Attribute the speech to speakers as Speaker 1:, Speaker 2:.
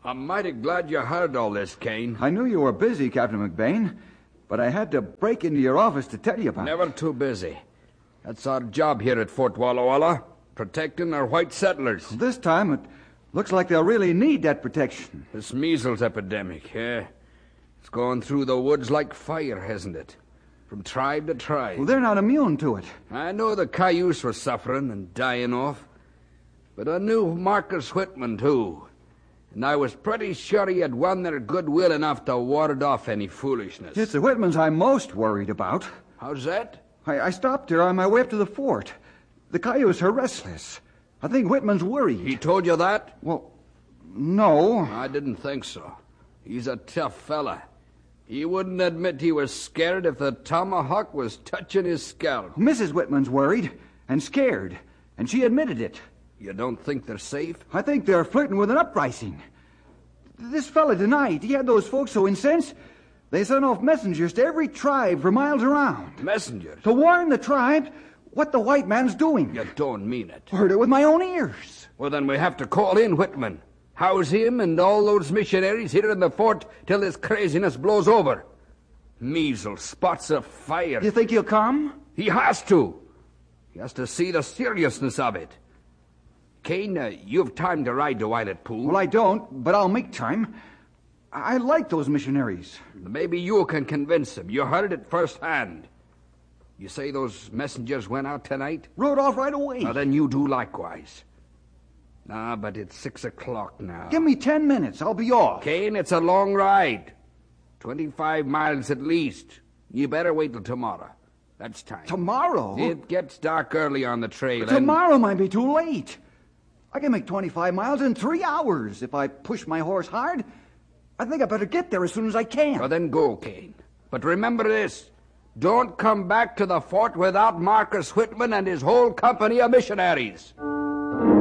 Speaker 1: I'm mighty glad you heard all this, Kane.
Speaker 2: I knew you were busy, Captain McBain, but I had to break into your office to tell you about it.
Speaker 1: Never too busy. That's our job here at Fort Walla Walla, protecting our white settlers.
Speaker 2: This time, it looks like they'll really need that protection.
Speaker 1: This measles epidemic, it's going through the woods like fire, hasn't it? From tribe to tribe.
Speaker 2: Well, they're not immune to it.
Speaker 1: I know the Cayuse were suffering and dying off, but I knew Marcus Whitman, too. And I was pretty sure he had won their goodwill enough to ward off any foolishness.
Speaker 2: It's the Whitmans I'm most worried about.
Speaker 1: How's that?
Speaker 2: I stopped her on my way up to the fort. The Cayuse are restless. I think Whitman's worried.
Speaker 1: He told you that?
Speaker 2: Well, no.
Speaker 1: I didn't think so. He's a tough fella. He wouldn't admit he was scared if the tomahawk was touching his scalp.
Speaker 2: Mrs. Whitman's worried and scared, and she admitted it.
Speaker 1: You don't think they're safe?
Speaker 2: I think they're flirting with an uprising. This fella tonight, he had those folks so incensed, they sent off messengers to every tribe for miles around.
Speaker 1: Messengers?
Speaker 2: To warn the tribes what the white man's doing.
Speaker 1: You don't mean it.
Speaker 2: Heard it with my own ears.
Speaker 1: Well, then we have to call in Whitman. House him and all those missionaries here in the fort till this craziness blows over. Measles, spots of fire.
Speaker 2: You think he'll come?
Speaker 1: He has to. He has to see the seriousness of it. Kane, you've time to ride to Violet Pool.
Speaker 2: Well, I don't, but I'll make time. I like those missionaries.
Speaker 1: Maybe you can convince them. You heard it firsthand. You say those messengers went out tonight?
Speaker 2: Rode off right away.
Speaker 1: Now, then you do likewise. But it's 6 o'clock now.
Speaker 2: Give me 10 minutes. I'll be off.
Speaker 1: Kane, it's a long ride. 25 miles at least. You better wait till tomorrow. That's time.
Speaker 2: Tomorrow?
Speaker 1: It gets dark early on the trail.
Speaker 2: Tomorrow might be too late. I can make 25 miles in 3 hours if I push my horse hard. I think I better get there as soon as I can.
Speaker 1: Well, then go, Kane. But remember this. Don't come back to the fort without Marcus Whitman and his whole company of missionaries.